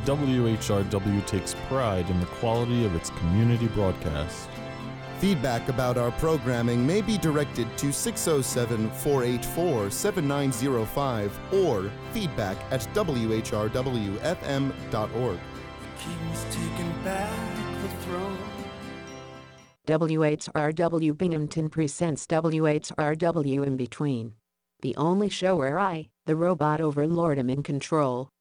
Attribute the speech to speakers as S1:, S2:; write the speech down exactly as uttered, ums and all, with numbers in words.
S1: W H R W takes pride in the quality of its community broadcast.
S2: Feedback about our programming may be directed to six oh seven, four eight four, seven nine oh five or feedback at w h r w f m dot org.
S3: The king's taken back the throne.
S4: W H R W Binghamton presents W H R W In Between, the only show where I, the robot overlord, am in control.